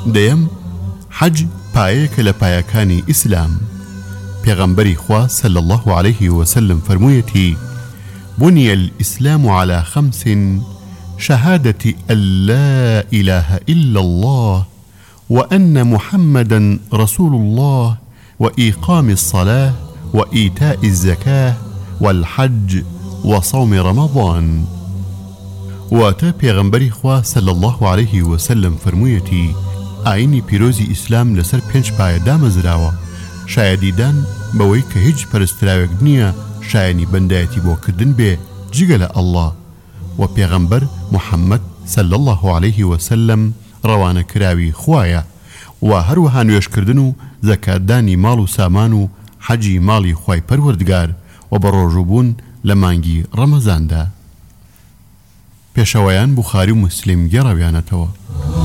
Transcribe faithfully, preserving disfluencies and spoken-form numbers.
دەیەم حەج پایەیەکە لە پایەکانی ئیسلام. پێغەمبەری خوا صلی الله عليه وسلم فەرموویەتی: بني الإسلام على خمس: شهادة أن لا إله إلا الله وأن محمدا رسول الله وإقام الصلاة وإيتاء الزكاة والحج وصوم رمضان. واتا پیغمبری خوا صلی الله عليه وسلم فرموویەتی: ئاینی پیرۆزی ئیسلام لەسەر پێنج پایە دامەزراوە. شایەدیدان بەوەی کە هیچ پەرستراوێک نییە شایەنی بەندایەتی بۆ کردن بێ جگە لە ئەڵڵا و پێغەمبەر محەممەد صلی الله عليه وسلم ڕەوانە کراوی خوایە و هەروەها نوێشکردن و زەکاتدانی ماڵ و سامان و حەجی ماڵی خوای پەروەردگار و بە ڕۆژوبوون لە مانگی ڕەمەزاندا. پێشەوەیان بوخاری و موسلیم گێڕاویانەتەوە.